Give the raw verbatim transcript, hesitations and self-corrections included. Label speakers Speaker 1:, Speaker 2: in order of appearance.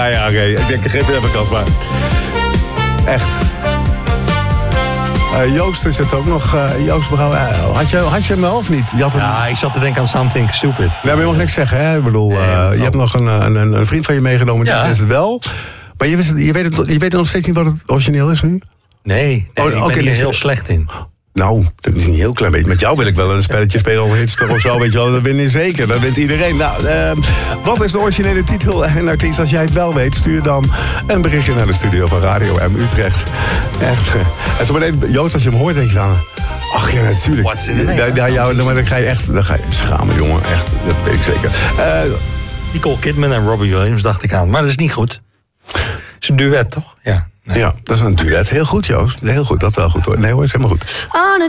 Speaker 1: Ja, ja, oké. Okay. Ik denk, ik geef het even kans, maar... Echt... Uh, Joost is het ook nog. Uh, Joost, Brouw, uh, had, je, had je hem wel of niet? Je had hem...
Speaker 2: Ja, ik zat te denken aan Something Stupid.
Speaker 1: Nee, maar je mag niks zeggen, hè? Ik bedoel, uh, nee, je hebt nog een, een, een vriend van je meegenomen, die ja. is het wel. Maar je, wist, je, weet het, je weet nog steeds niet wat het origineel is nu?
Speaker 2: Nee, nee oh, ik ben okay, hier heel slecht in.
Speaker 1: Nou, dat is een heel klein beetje. Met jou wil ik wel een spelletje spelen over hits of zo, weet je wel. Dat win je zeker, dat wint iedereen. Nou, uh, wat is de originele titel en artiest? Als jij het wel weet, stuur dan een berichtje naar de studio van Radio M Utrecht. Echt. En zo meteen, Joost, als je hem hoort, denk je dan... Ach ja, natuurlijk.
Speaker 2: What's in the name?
Speaker 1: Da, da, ja, dan, dan ga je echt dan ga je schamen, jongen. Echt, dat weet ik zeker. Uh,
Speaker 2: Nicole Kidman en Robbie Williams dacht ik aan. Maar dat is niet goed. Het is een duet, toch? Ja.
Speaker 1: Nee. Ja, dat is een duet. Heel goed, Joost. Heel goed, dat wel goed hoor. Nee hoor, is helemaal goed.
Speaker 3: On a